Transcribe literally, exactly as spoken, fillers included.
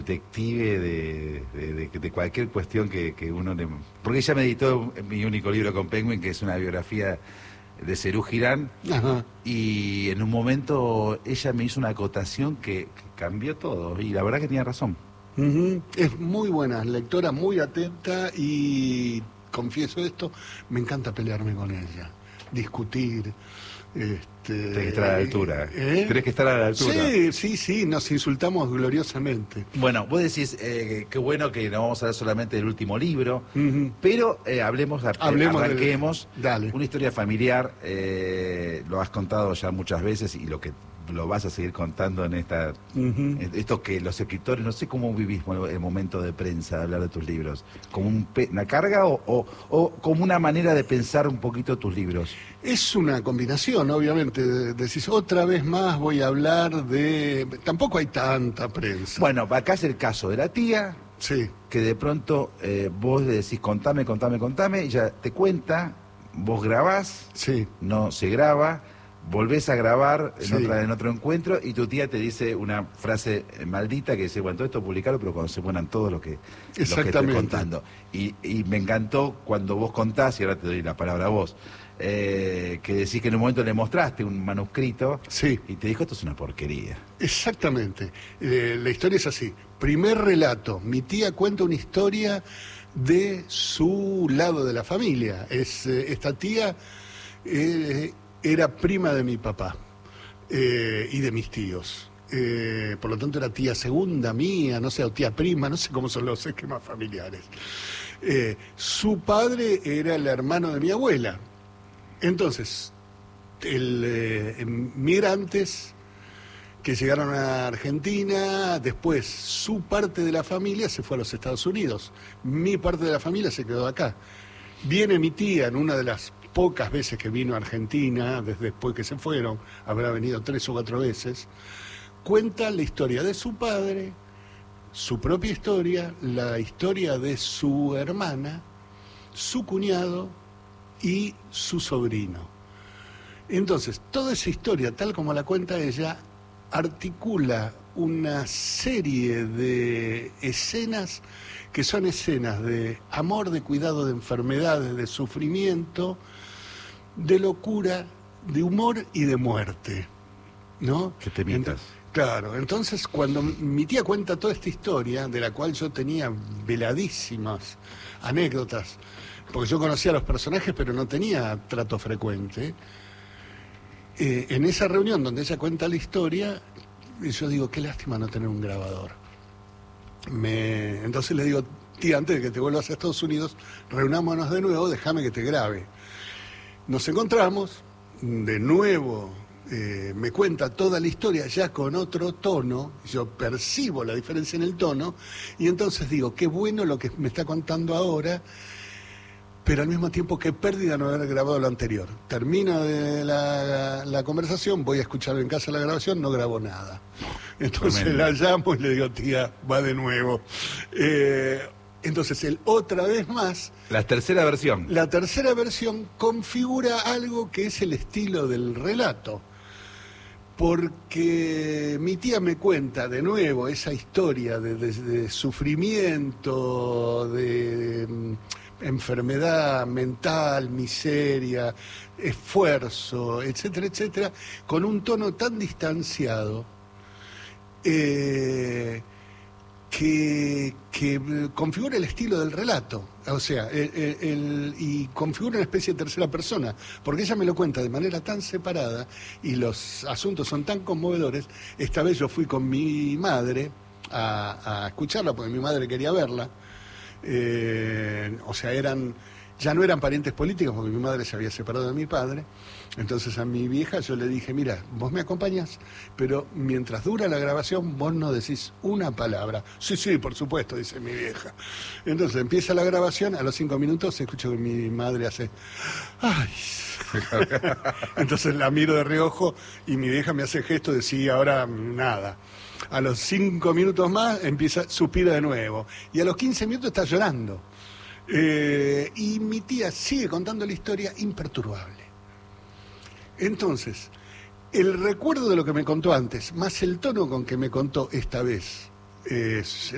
detective de, de, de, de cualquier cuestión que, que uno le... Porque ella me editó mi único libro con Penguin, que es una biografía de Serú Girán. Ajá. Y en un momento ella me hizo una acotación que, que cambió todo, y la verdad que tenía razón. Uh-huh. Es muy buena lectora, muy atenta, y confieso esto, me encanta pelearme con ella, discutir. Este, Tienes que estar a la altura. ¿Eh? Tienes que estar a la altura. Sí, sí, sí, nos insultamos gloriosamente. Bueno, vos decís, eh, qué bueno que no vamos a hablar solamente del último libro, uh-huh. pero eh, hablemos, hablemos arranquemos. De... Dale. Una historia familiar, eh, lo has contado ya muchas veces y lo que lo vas a seguir contando en esta... Uh-huh. Esto que los escritores, no sé cómo vivís el momento de prensa, de hablar de tus libros. ¿Como un pe una carga o, o, o como una manera de pensar un poquito tus libros? Es una combinación, obviamente. Decís, otra vez más voy a hablar de... Tampoco hay tanta prensa. Bueno, acá es el caso de la tía, sí. que de pronto eh, vos le decís, contame, contame, contame, y ella te cuenta, vos grabás, sí. no se graba, volvés a grabar en, sí. otra, en otro encuentro, y tu tía te dice una frase maldita que dice, bueno, todo esto publicarlo, pero cuando se ponen todo lo que, lo que estoy contando. Y, y me encantó cuando vos contás, y ahora te doy la palabra a vos, eh, que decís que en un momento le mostraste un manuscrito, sí. y te dijo, esto es una porquería. Exactamente. Eh, la historia es así. Primer relato, mi tía cuenta una historia de su lado de la familia. Es, eh, esta tía... Eh, era prima de mi papá eh, y de mis tíos. Eh, por lo tanto era tía segunda mía, no sé, o tía prima, no sé cómo son los esquemas familiares. Eh, su padre era el hermano de mi abuela. Entonces, el, eh, migrantes que llegaron a Argentina, después su parte de la familia se fue a los Estados Unidos. Mi parte de la familia se quedó acá. Viene mi tía en una de las pocas veces que vino a Argentina, desde después que se fueron, habrá venido tres o cuatro veces, cuenta la historia de su padre, su propia historia, la historia de su hermana, su cuñado y su sobrino. Entonces, toda esa historia, tal como la cuenta ella, articula una serie de escenas que son escenas de amor, de cuidado, de enfermedades, de sufrimiento, de locura, de humor y de muerte, ¿no? Que te mientas. Claro, entonces cuando mi tía cuenta toda esta historia, de la cual yo tenía veladísimas anécdotas, porque yo conocía a los personajes pero no tenía trato frecuente, eh, en esa reunión donde ella cuenta la historia, yo digo, qué lástima no tener un grabador. Me... Entonces le digo, tía, antes de que te vuelvas a Estados Unidos, reunámonos de nuevo, déjame que te grabe. Nos encontramos, de nuevo, eh, me cuenta toda la historia ya con otro tono, yo percibo la diferencia en el tono, y entonces digo, qué bueno lo que me está contando ahora, pero al mismo tiempo qué pérdida no haber grabado lo anterior. Termino de la, la conversación, voy a escuchar en casa la grabación, no grabo nada. Entonces Tremendo. La llamo y le digo, tía, va de nuevo. Eh, entonces él otra vez más... La tercera versión. La tercera versión configura algo que es el estilo del relato. Porque mi tía me cuenta de nuevo esa historia de, de, de sufrimiento, de... de enfermedad mental, miseria, esfuerzo, etcétera, etcétera, con un tono tan distanciado eh, que, que configura el estilo del relato, o sea, el, el, el, y configura una especie de tercera persona, porque ella me lo cuenta de manera tan separada y los asuntos son tan conmovedores. Esta vez yo fui con mi madre a, a escucharla, porque mi madre quería verla. Eh, o sea, eran ya no eran parientes políticos porque mi madre se había separado de mi padre. Entonces a mi vieja yo le dije, mira, vos me acompañás, pero mientras dura la grabación vos no decís una palabra. Sí, sí, por supuesto, dice mi vieja. Entonces empieza la grabación, a los cinco minutos se escucha que mi madre hace ¡ay! Entonces la miro de reojo y mi vieja me hace gesto de sí, ahora nada. A los cinco minutos más empieza, suspira de nuevo. Y a los quince minutos está llorando. Eh, y mi tía sigue contando la historia imperturbable. Entonces, el recuerdo de lo que me contó antes, más el tono con que me contó esta vez, es...